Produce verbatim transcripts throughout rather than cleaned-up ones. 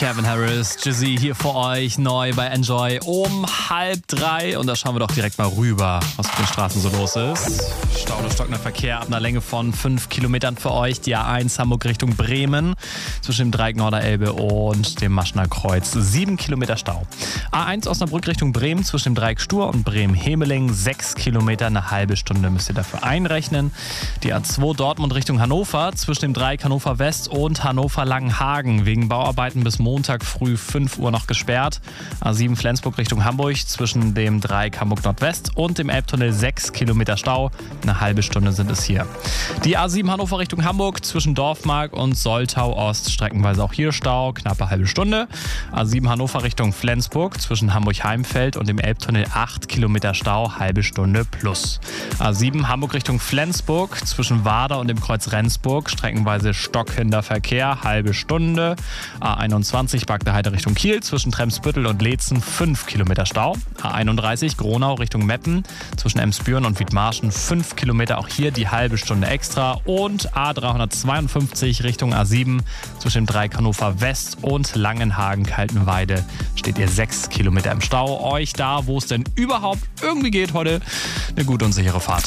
Calvin Harris, Jizzy hier für euch, neu bei Enjoy um halb drei. Und da schauen wir doch direkt mal rüber, was auf den Straßen so los ist. Stau oder stockender Verkehr ab einer Länge von fünf Kilometern für euch. Die A eins Hamburg Richtung Bremen zwischen dem Dreieck Norderelbe und dem Maschner Kreuz. Sieben Kilometer Stau. A eins Osnabrück Richtung Bremen zwischen dem Dreieck Stur und Bremen-Hemeling. Sechs Kilometer, eine halbe Stunde müsst ihr dafür einrechnen. Die A zwei Dortmund Richtung Hannover zwischen dem Dreieck Hannover West und Hannover Langenhagen. Wegen Bauarbeiten bis Montag früh fünf Uhr noch gesperrt. A sieben Flensburg Richtung Hamburg zwischen dem Dreieck Hamburg Nordwest und dem Elbtunnel sechs Kilometer Stau. Eine halbe Stunde sind es hier. Die A sieben Hannover Richtung Hamburg zwischen Dorfmark und Soltau Ost. Streckenweise auch hier Stau, knappe halbe Stunde. A sieben Hannover Richtung Flensburg zwischen Hamburg-Heimfeld und dem Elbtunnel acht Kilometer Stau, halbe Stunde plus. A sieben Hamburg Richtung Flensburg zwischen Wader und dem Kreuz Rendsburg. Streckenweise stockender Verkehr, halbe Stunde. A einundzwanzig Bagdeheide Richtung Kiel zwischen Tremsbüttel und Leetzen fünf Kilometer Stau. A einunddreißig Gronau Richtung Meppen zwischen Emsbüren und Wiedmarschen fünf Kilometer, auch hier die halbe Stunde extra. Und A dreihundertzweiundfünfzig Richtung A sieben zwischen dem Dreieck Hannover West und Langenhagen-Kaltenweide steht ihr sechs Kilometer im Stau. Euch da, wo es denn überhaupt irgendwie geht heute, eine gute und sichere Fahrt.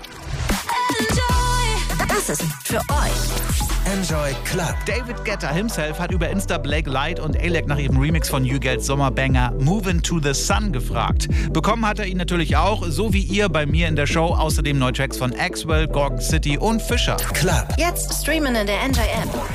Das ist für euch Enjoy Club. David Guetta himself hat über Insta Blake Light und Alec nach ihrem Remix von Hugels Sommerbanger Movin' to the Sun gefragt. Bekommen hat er ihn natürlich auch, so wie ihr bei mir in der Show. Außerdem neue Tracks von Axwell, Gorgon City und Fischer. Club. jetzt streamen in der Enjoy App.